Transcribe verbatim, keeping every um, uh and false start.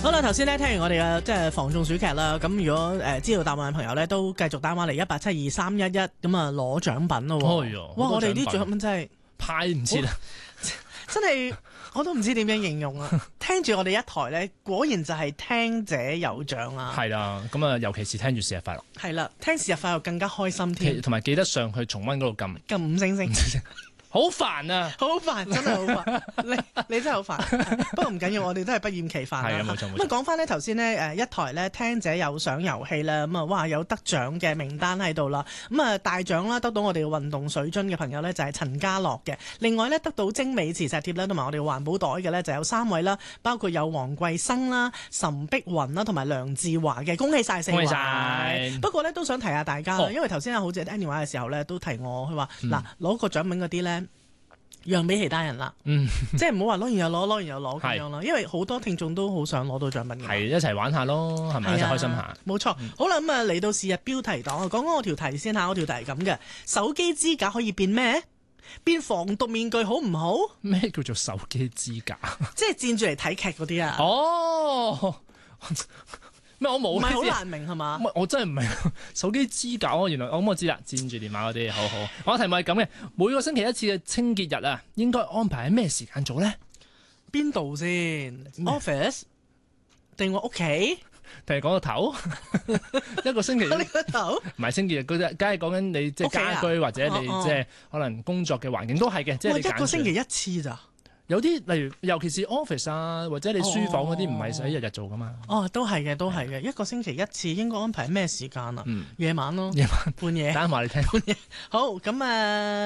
好啦，頭先咧聽完我哋嘅即係防中暑劇啦，咁如果誒、呃、知道答案嘅朋友咧，都繼續打電話嚟一八七二三一一，咁啊攞獎品咯喎！ 哎呀哇，我哋啲獎獎品真係派唔切啊！ 真係我都唔知點樣形容啊！聽住我哋一台咧，果然就係聽者有獎啦。 係啦，咁啊，尤其是聽住節日快樂， 係啦，聽時日快樂更加開心添， 同埋記得上去重溫嗰度撳， 撳五星星。 好煩啊！ 好煩，真係好煩，你你真係好煩。不過唔緊要，我哋都係不厭其煩啦。 係啊，冇錯冇錯。 咁啊，講翻咧頭先咧誒一台咧聽者有賞遊戲啦，咁啊哇有得獎嘅名單喺度啦。咁啊大獎啦，得到我哋嘅運動水樽嘅朋友咧就係陳家樂嘅。另外咧得到精美磁石貼咧同埋我哋環保袋嘅咧就有三位啦，包括有黃桂生啦、岑碧雲啦同埋梁志華嘅，恭喜晒四位！ 恭喜晒！ 不過咧都想提下大家啦， 哦因為頭先阿好姐聽電話嘅時候咧都提我，佢話嗯嗱攞個獎品嗰啲咧。讓俾其他人啦， 嗯， 即係唔好話攞完又攞，攞完又攞咁樣啦，因為好多聽眾都好想攞到獎品嘅。 係一齊玩下咯，係咪一齊開心下？ 冇錯。 嗯、 好啦，咁啊嚟到是日標題黨啊，講講我條題先嚇，我條題係咁嘅，手機支架可以變咩？變防毒面具好唔好？ 咩叫做手機支架？ 即係佔住嚟睇劇嗰啲啊！ 哦。咩？我冇， 唔係好難明係嘛？ 我真係唔明手機支架。原來我咁我知啦，佔住電話嗰啲，好好。我題目係咁嘅，每個星期一次嘅清潔日啊，應該安排喺咩時間做咧？ 邊度先 ？Office 定我屋企？ 定係講個頭？一個星期呢個頭？ 唔係清潔日，嗰啲梗係講緊你即係家居、啊、或者你即係可能工作嘅環境都係嘅。即係你一個星期一次咋？ 有啲例如，尤其是 office 啊，或者你書房嗰啲，唔係使日日做噶嘛。 哦，都係嘅，都係嘅。一個星期一次，應該安排咩時間啊？ 嗯， 夜晚咯， 夜晚半夜。 等陣話你聽。 半夜。好，咁啊。